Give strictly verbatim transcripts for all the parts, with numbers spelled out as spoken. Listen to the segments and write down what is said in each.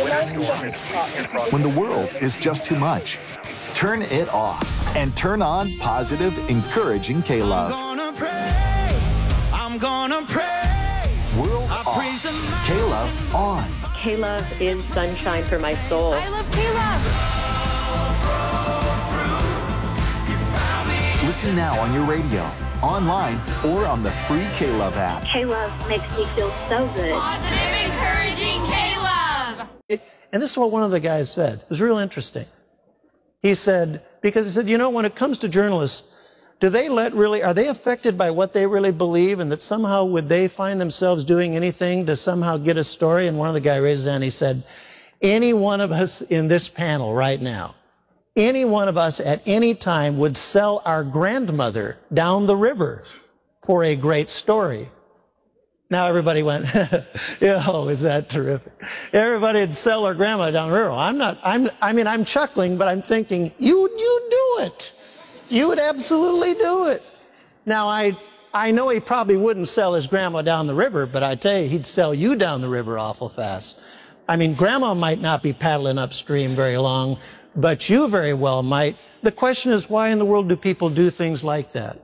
When the world is just too much, turn it off and turn on positive, encouraging K-Love. I'm gonna praise, I'm gonna praise. World off, K-Love on. K-Love is sunshine for my soul. I love K-Love. Listen now on your radio, online, or on the free K-Love app. K-Love makes me feel so good. Positive, encouraging K-Love. And this is what one of the guys said. It was real interesting. He said, because he said, you know, when it comes to journalists, do they let really, are they affected by what they really believe, and that somehow would they find themselves doing anything to somehow get a story? And one of the guys raised his hand, he said, any one of us in this panel right now, any one of us at any time would sell our grandmother down the river for a great story. Now everybody went, oh, is that terrific? Everybody would sell their grandma down the river. I'm not, I'm, I mean, I'm chuckling, but I'm thinking, you, you do it. You would absolutely do it. Now, I, I know he probably wouldn't sell his grandma down the river, but I tell you, he'd sell you down the river awful fast. I mean, grandma might not be paddling upstream very long, but you very well might. The question is, why in the world do people do things like that?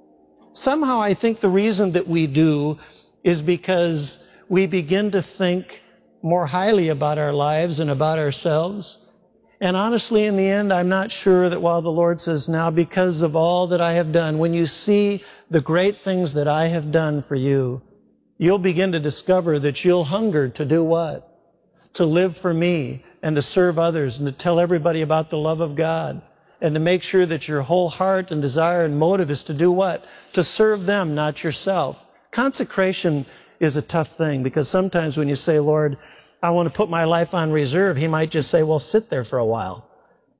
Somehow I think the reason that we do is because we begin to think more highly about our lives and about ourselves. And honestly, in the end, I'm not sure that while the Lord says, now because of all that I have done, when you see the great things that I have done for you, you'll begin to discover that you'll hunger to do what? To live for me and to serve others and to tell everybody about the love of God and to make sure that your whole heart and desire and motive is to do what? To serve them, not yourself. Consecration is a tough thing, because sometimes when you say, Lord, I want to put my life on reserve, he might just say, well, sit there for a while.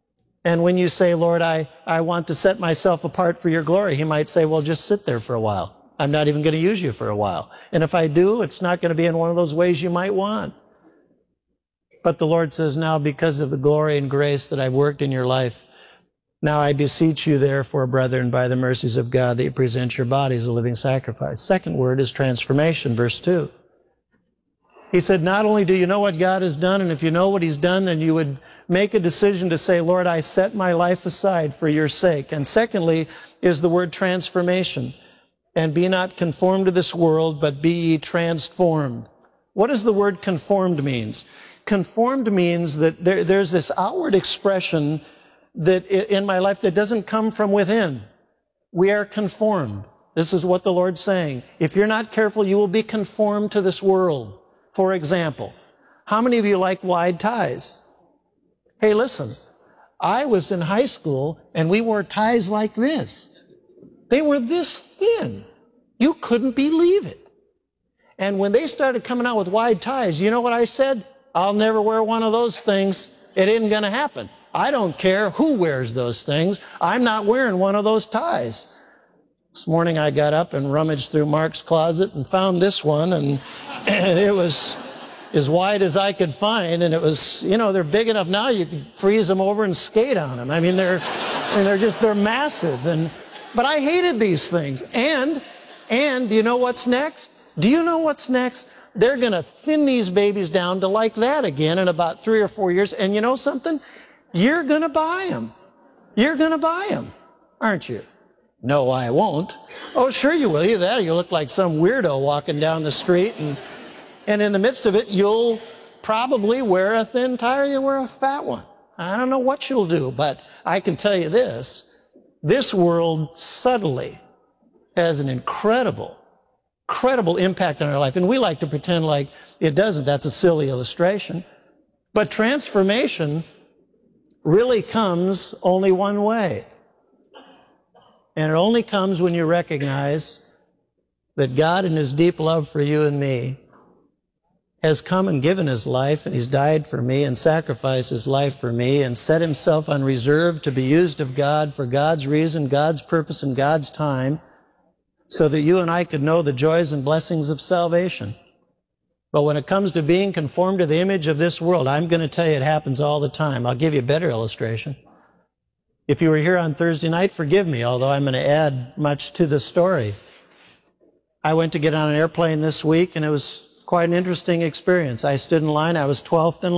And when you say, Lord, I, I want to set myself apart for your glory, he might say, well, just sit there for a while. I'm not even going to use you for a while. And if I do, it's not going to be in one of those ways you might want. But the Lord says, now because of the glory and grace that I've worked in your life, now I beseech you, therefore, brethren, by the mercies of God, that you present your bodies a living sacrifice. Second word is transformation, verse two. He said, not only do you know what God has done, and if you know what he's done, then you would make a decision to say, Lord, I set my life aside for your sake. And secondly is the word transformation. And be not conformed to this world, but be ye transformed. What does the word conformed means? Conformed means that there, there's this outward expression that in my life that doesn't come from within. We are conformed. This is what the Lord's saying. If you're not careful, you will be conformed to this world. For example, how many of you like wide ties? Hey, listen, I was in high school and we wore ties like this. They were this thin. You couldn't believe it. And when they started coming out with wide ties, you know what I said? I'll never wear one of those things. It isn't going to happen. I don't care who wears those things. I'm not wearing one of those ties. This morning I got up and rummaged through Mark's closet and found this one, and, and it was as wide as I could find, and it was, you know, they're big enough now you could freeze them over and skate on them. I mean, they're, I mean, they're just, they're massive. And, but I hated these things. And, and, do you know what's next? Do you know what's next? They're going to thin these babies down to like that again in about three or four years. And you know something? You're going to buy them. You're going to buy them, aren't you? No, I won't. Oh, sure you will. Either that or you'll look like some weirdo walking down the street, and, and in the midst of it, you'll probably wear a thin tie or you'll wear a fat one. I don't know what you'll do, but I can tell you this. This world subtly has an incredible, incredible impact on our life. And we like to pretend like it doesn't. That's a silly illustration. But transformation really comes only one way. And it only comes when you recognize that God, in his deep love for you and me, has come and given his life, and he's died for me and sacrificed his life for me and set himself on reserve to be used of God for God's reason, God's purpose, and God's time, so that you and I could know the joys and blessings of salvation. But when it comes to being conformed to the image of this world, I'm going to tell you it happens all the time. I'll give you a better illustration. If you were here on Thursday night, forgive me, although I'm going to add much to the story. I went to get on an airplane this week, and it was quite an interesting experience. I stood in line. I was twelfth in